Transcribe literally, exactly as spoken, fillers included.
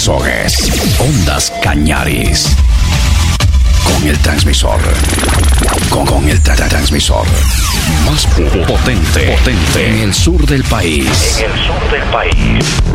Azogues, Ondas Cañaris. Con el transmisor. Con, con el tra- transmisor. Más potente, potente. En el sur del país. En el sur del país.